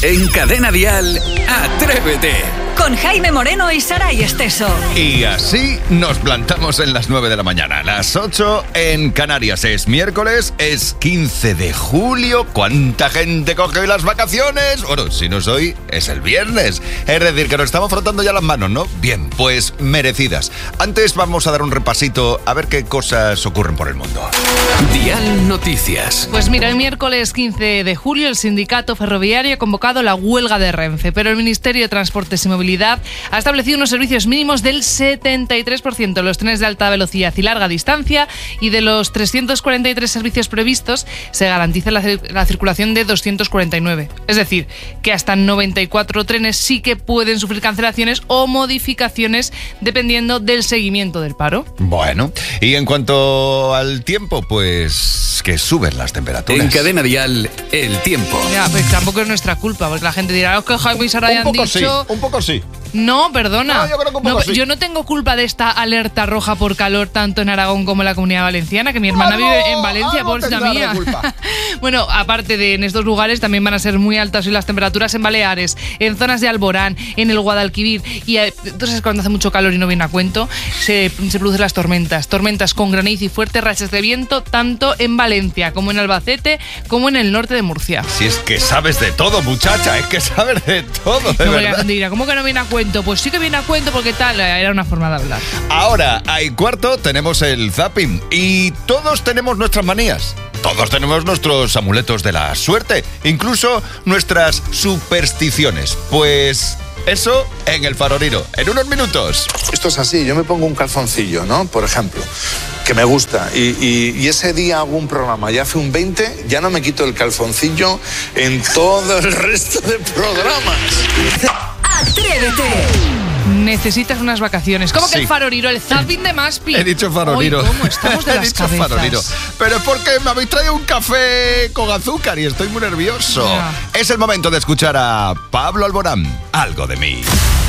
En Cadena Dial, Atrévete. Con Jaime Moreno y Saray Esteso. Y así nos plantamos en las 9 de la mañana, las 8 en Canarias. Es miércoles, es 15 de julio. ¿Cuánta gente coge hoy las vacaciones? Bueno, si no es hoy, es el viernes. Es decir, que nos estamos frotando ya las manos, ¿no? Bien, pues merecidas. Antes vamos a dar un repasito a ver qué cosas ocurren por el mundo. Dial Noticias. Pues mira, el miércoles 15 de julio el sindicato ferroviario ha convocado la huelga de Renfe, pero el Ministerio de Transportes y Movilidad ha establecido unos servicios mínimos del 73% en los trenes de alta velocidad y larga distancia, y de los 343 servicios previstos se garantiza la circulación de 249. Es decir, que hasta 94 trenes sí que pueden sufrir cancelaciones o modificaciones dependiendo del seguimiento del paro. Bueno, y en cuanto al tiempo, pues que suben las temperaturas. En Cadena Dial, el tiempo. Ya, pues tampoco es nuestra culpa, porque la gente dirá, que Jaime y Saray han dicho... Un poco sí. No, perdona. No, yo creo que un poco sí. Yo no tengo culpa de esta alerta roja por calor tanto en Aragón como en la Comunidad Valenciana, que mi hermana vive en Valencia, pobrecita mía. Bueno, aparte de en estos lugares también van a ser muy altas hoy las temperaturas en Baleares, en zonas de Alborán, en el Guadalquivir, y entonces cuando hace mucho calor y no viene a cuento, se producen las tormentas con granizo y fuertes rachas de viento, tanto en Valencia como en Albacete, como en el norte de Murcia. Si es que sabes de todo, muchacha, es que sabes de todo, de verdad. La gente dirá, ¿cómo que no viene a cuento? Pues sí que viene a cuento, porque tal, era una forma de hablar. Ahora, a y cuarto, tenemos el zapping. Y todos tenemos nuestras manías. Todos tenemos nuestros amuletos de la suerte. Incluso nuestras supersticiones. Pues... eso en el Faroliro, en unos minutos. Esto es así, yo me pongo un calzoncillo, ¿no? Por ejemplo, que me gusta, y ese día hago un programa y hace un 20, ya no me quito el calzoncillo en todo el resto de programas. ¡Atrévete! Necesitas unas vacaciones. ¿Cómo que el Faroliro? El zapping de Maspi. He dicho Faroliro. Hoy, ¿cómo estamos de las cabezas? Faroliro. Pero es porque me habéis traído un café con azúcar y estoy muy nervioso. Ya. Es el momento de escuchar a Pablo Alborán, Algo de mí.